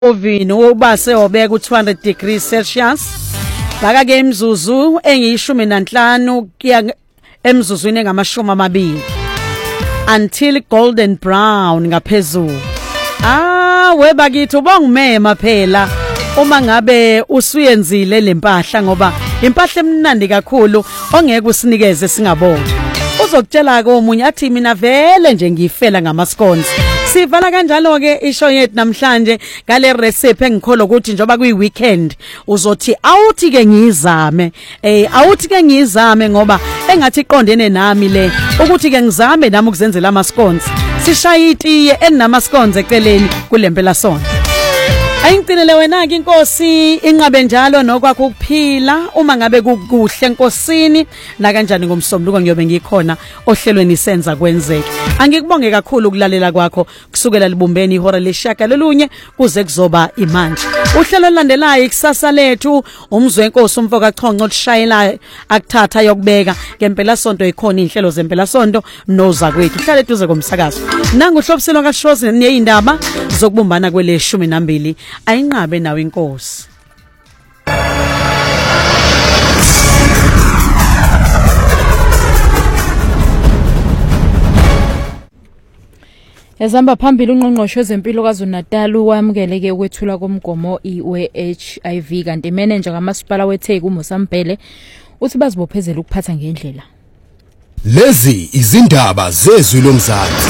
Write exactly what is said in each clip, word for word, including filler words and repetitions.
ovini ubase obeka u-two hundred degrees Celsius baka ke imzuzu engiyishumi nanhlanu kuya emzuzwini engamashumi amabili until golden brown ngaphezulu. Ah webakithi ubongimema phela uma ngabe usuyenzile lempahla ngoba impahla emnandi kakhulu ongeke usinikeze singaboni. Uzokutshela ke omunye athi mina vele nje ngifela ngamascones. Sivala kanjalo ke isho yethu namhlanje ngale recipe engikholwa ukuthi njoba kuyi weekend uzothi awuthi ke ngizame eh awuthi ke ngizame ngoba engathi iqondene nami le ukuthi ke ngizame nami ukuzenzela ama scones. Sishaya itiye enama scones eceleni kulempela sona. Ayingcinele wena ke inkosi inqabe njalo nokwakho ukuphila uma ngabe kukuhle enkosini na kanjani ngomsombuluko ngiyobe ngikhona ohlelweni senza kwenzeke. Angikubonge kakhulu ukulalela kwakho kusukela libumbeni ihora leshaka lolunye kuze kuzoba imanje. Uhlelo landelayo ikusasa lethu umzwe enkosi umfoka chonco lishayela akuthatha yokubeka ngempela sonto ikhona inhlelo zempela sonto noza kwethu hlale duze komsakazo. Nangu uhlobiselo kaShozi neyindaba zokubumbana kwele shumi nambili ayinqabe nawe inkosi. Ezamba phambili ungqongqoshe wezempilo KwaZulu-Natal wamkeleke ukwethula komgomo we-H I V kanti manager kamasipala weTheku uMosambele uthi bazibophezela ukuphatha ngendlela. Lezi izindaba zezwi lomzansi.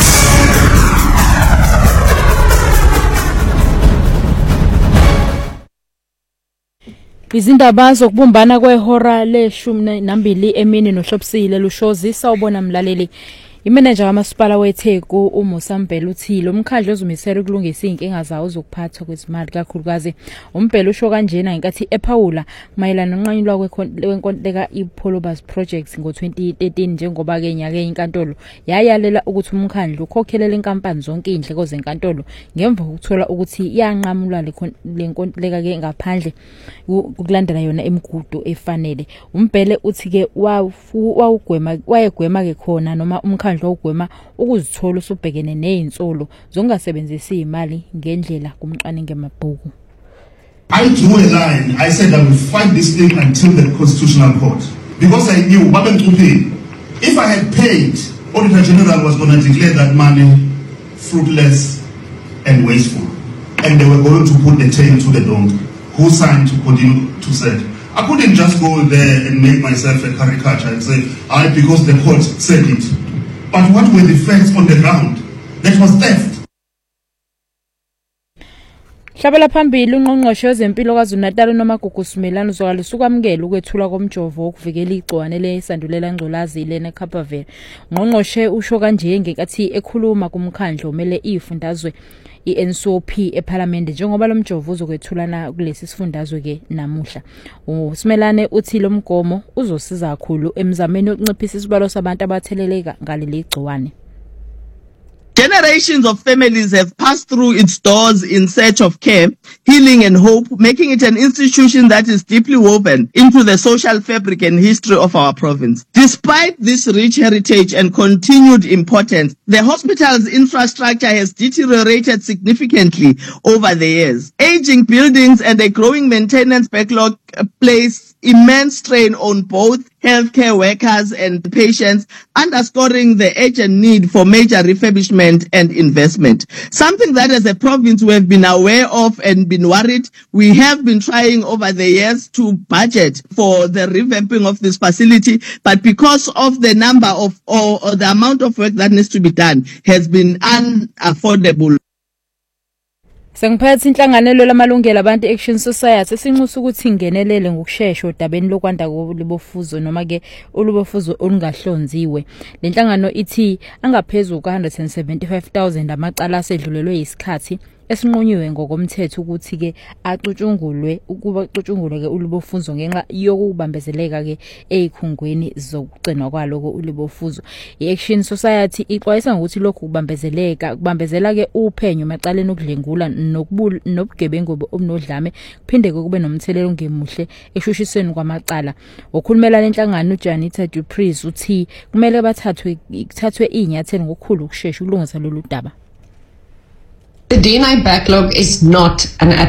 Izindaba zokubumbana kwehora leshumi nambili emini nohlobisile lushozi sawubona mlaleli. Imanager kamasipala weTheku uMosambele uthi lo mkhandlo ozumisela ukulungisa inkinga zawo zokuphathwa kwezimali kakhulukazi umbhelo usho kanjena ngenkathi ephawula mayelana nonqanyulwa kwenkontileka iPolobas Projects ngo twenty thirteen njengoba ke nyaka eyinkantolo yayalela ukuthi umkhandlo ukhokhelele inkampani zonke indleko zenkantolo ngemva kokuthola ukuthi yanqamula lenkontileka ke ngaphandle ukulandela yona emigudu efanele. Umbhele uthi ke wawugwema wayegwema ke khona noma umkhandlo ugwema ukuzithola usubhekene nezinsolo zongasebenzisi imali ngendlela kumcwaninge emabhuku. I drew a line. I said I will fight this thing until the Constitutional Court because I knew if I had paid, Auditor General was going to declare that money fruitless and wasteful, and they were going to put the tail to the donkey. Who signed to continue to say? I couldn't just go there and make myself a caricature and say, I because the court said it. But what were the facts on the ground? That was theft. Hlabela phambili ungqongqoshe wezempilo KwaZulu-Natal noMagugu Simelane uzokalusukamukela ukwethula komjovo wokuvikela igcwane lesandulela ngculazi lena Kapavela. Ungqongqoshe usho kanje ngenkathi ekhuluma kumkhandlo omele ifundazwe i-N S O P eParliament njengoba lo mjovo uzokwethulana kulesi sifundazwe ke namuhla. uSimelane uthi lo mgomo uzosiza kakhulu emzameni yokunciphisa isibalo sabantu abatheleleka ngaleli gciwane. Generations of families have passed through its doors in search of care, healing and hope, making it an institution that is deeply woven into the social fabric and history of our province. Despite this rich heritage and continued importance, the hospital's infrastructure has deteriorated significantly over the years. Aging buildings and a growing maintenance backlog place immense strain on both healthcare workers and patients, underscoring the urgent need for major refurbishment and investment. Something that as a province we have been aware of and been worried. We have been trying over the years to budget for the revamping of this facility, but because of the number of or, or the amount of work that needs to be done has been unaffordable. Sengiphethe inhlanganelo lamalungelo abantu Action Society sinxusa ukuthi ingenelele ngokusheshsha odabeni lokwanda kolibofuzo noma ke ulubofuzo olungahlonziwe. Le nhlangano ithi angaphezulu ka one hundred seventy-five thousand amacala asedlulelwe isikhathi esinqunyiwe ngokomthetho ukuthi ke axutshungulwe ukuba axutshungulwe ke ulubofuzo ngenxa yokubambezeleka ke ezikhungweni zokugcinwa kwaloko ulubofuzo. I-Action Society ixwayisa ngokuthi lokhu kubambezeleka kubambezela ke uphenyo macaleni okudlengula nobugebengu obunodlame kuphinde kube nomthelelo ongemuhle eshushisweni kwamacala. Okhulumela lenhlangano uJanita Duprez uthi kumele bathathwe ithathwe inyathelo ngokukhulu ukusheshsha ukulungisa lolu daba. The D and I backlog is not an